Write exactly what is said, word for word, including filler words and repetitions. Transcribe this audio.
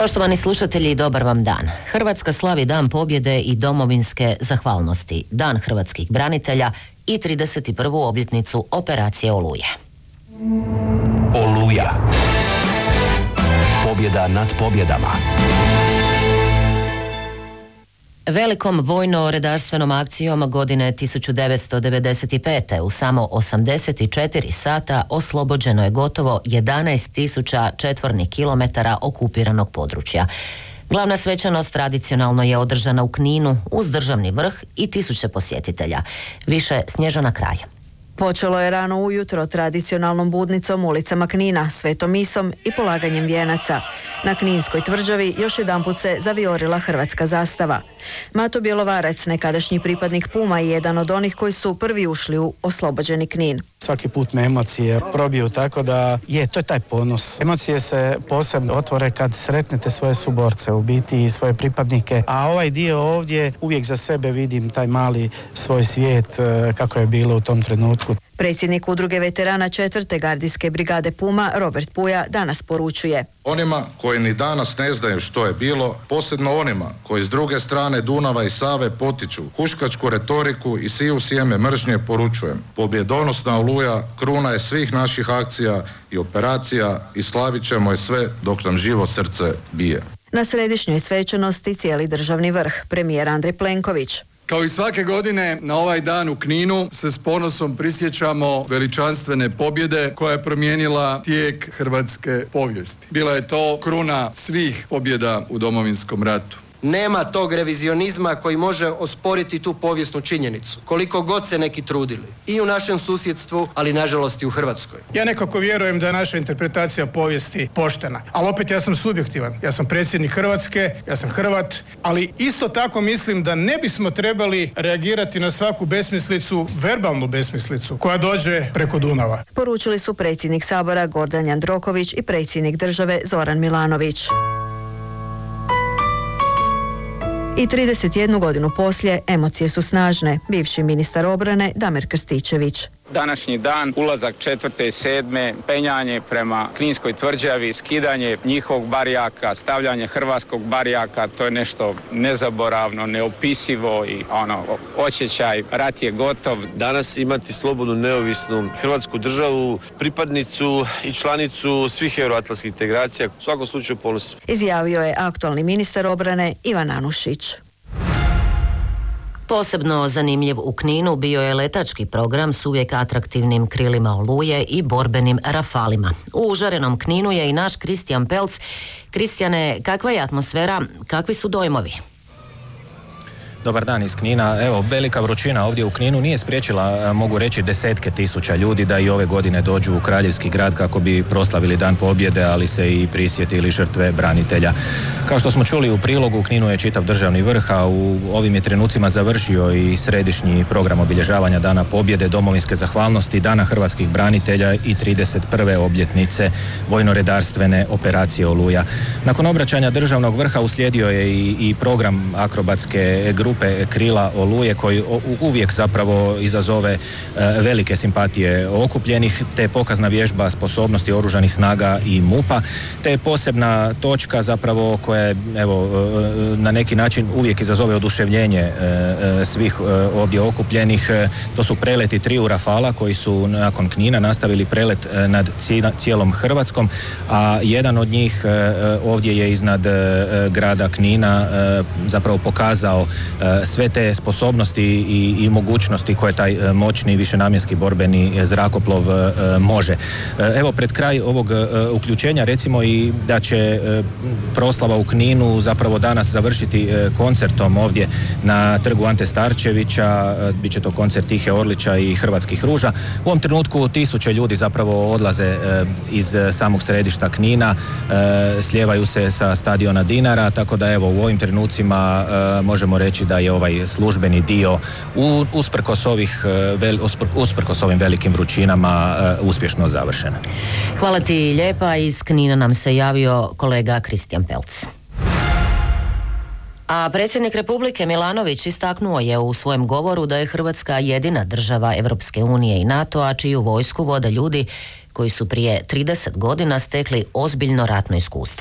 Poštovani slušatelji, dobar vam dan. Hrvatska slavi Dan pobjede i domovinske zahvalnosti, Dan hrvatskih branitelja i trideset prvu obljetnicu operacije Oluje. Oluja. Pobjeda nad pobjedama. Velikom vojno-redarstvenom akcijom godine tisuću devetsto devedeset pete u samo osamdeset četiri sata oslobođeno je gotovo jedanaest tisuća četvornih kilometara okupiranog područja. Glavna svečanost tradicionalno je održana u Kninu uz državni vrh i tisuće posjetitelja. Više Snježana Kralj. Počelo je rano ujutro tradicionalnom budnicom ulicama Knina, svetom misom i polaganjem vijenaca. Na Kninskoj tvrđavi još jedanput se zavijorila hrvatska zastava. Mato Bjelovarac, nekadašnji pripadnik Puma i jedan od onih koji su prvi ušli u oslobođeni Knin. Svaki put me emocije probiju, tako da je, to je taj ponos. Emocije se posebno otvore kad sretnete svoje suborce, u biti i svoje pripadnike, a ovaj dio ovdje uvijek za sebe vidim taj mali svoj svijet kako je bilo u tom trenutku. Predsjednik udruge veterana četvrte gardijske brigade Puma, Robert Puja, danas poručuje: onima koji ni danas ne znaju što je bilo, posebno onima koji s druge strane Dunava i Save potiču huškačku retoriku i siju sjeme mržnje, poručujem: pobjedonosna Oluja kruna je svih naših akcija i operacija i slavit ćemo je sve dok nam živo srce bije. Na središnjoj svečanosti cijeli državni vrh, premijer Andrej Plenković. Kao i svake godine, na ovaj dan u Kninu se s ponosom prisjećamo veličanstvene pobjede koja je promijenila tijek hrvatske povijesti. Bila je to kruna svih pobjeda u Domovinskom ratu. Nema tog revizionizma koji može osporiti tu povijesnu činjenicu, koliko god se neki trudili. I u našem susjedstvu, ali nažalost i u Hrvatskoj. Ja nekako vjerujem da je naša interpretacija povijesti poštena, ali opet ja sam subjektivan. Ja sam predsjednik Hrvatske, ja sam Hrvat, ali isto tako mislim da ne bismo trebali reagirati na svaku besmislicu, verbalnu besmislicu, koja dođe preko Dunava. Poručili su predsjednik Sabora Gordan Jandroković i predsjednik države Zoran Milanović. I trideset jednu godinu poslije emocije su snažne. Bivši ministar obrane Damir Krstičević. Današnji dan, ulazak četvrte i sedme, penjanje prema Kninskoj tvrđavi, skidanje njihovog barijaka, stavljanje hrvatskog barijaka, to je nešto nezaboravno, neopisivo i ono, osjećaj, rat je gotov. Danas imati slobodnu, neovisnu hrvatsku državu, pripadnicu i članicu svih euroatlantskih integracija, u svakom slučaju ponos. Izjavio je aktualni ministar obrane Ivan Anušić. Posebno zanimljiv u Kninu bio je letački program s uvijek atraktivnim krilima Oluje i borbenim rafalima. U užarenom Kninu je i naš Kristijan Pelc. Kristijane, kakva je atmosfera, kakvi su dojmovi? Dobar dan iz Knina. Evo, velika vrućina ovdje u Kninu nije spriječila, mogu reći, desetke tisuća ljudi da i ove godine dođu u Kraljevski grad kako bi proslavili Dan pobjede, ali se i prisjetili žrtve branitelja. Kao što smo čuli u prilogu, u Kninu je čitav državni vrh, a u ovim je trenucima završio i središnji program obilježavanja Dana pobjede, domovinske zahvalnosti, Dana hrvatskih branitelja i trideset prve obljetnice vojno-redarstvene operacije Oluja. Nakon obraćanja državnog vrha uslijedio je i, i program akrobatske grupe grupe krila Oluje koji uvijek zapravo izazove velike simpatije okupljenih, te pokazna vježba sposobnosti oružanih snaga i MUP-a, te posebna točka zapravo koja je, evo, na neki način uvijek izazove oduševljenje svih ovdje okupljenih. To su preleti triju Rafala koji su nakon Knina nastavili prelet nad cijelom Hrvatskom, a jedan od njih ovdje je iznad grada Knina zapravo pokazao sve te sposobnosti i, i mogućnosti koje taj moćni višenamjenski borbeni zrakoplov može. Evo, pred kraj ovog uključenja recimo i da će proslava u Kninu zapravo danas završiti koncertom ovdje na trgu Ante Starčevića. Biće to koncert Tihe Orlića i Hrvatskih ruža. U ovom trenutku tisuće ljudi zapravo odlaze iz samog središta Knina, slijevaju se sa stadiona Dinara, tako da evo u ovim trenucima možemo reći da je ovaj službeni dio usprkos ovih usprkos ovim velikim vrućinama uspješno završen. Hvala ti lijepa. Iz Knina nam se javio kolega Kristijan Pelc. A predsjednik Republike Milanović istaknuo je u svojem govoru da je Hrvatska jedina država Europske unije i NATO-a čiju vojsku vode ljudi koji su prije trideset godina stekli ozbiljno ratno iskustvo.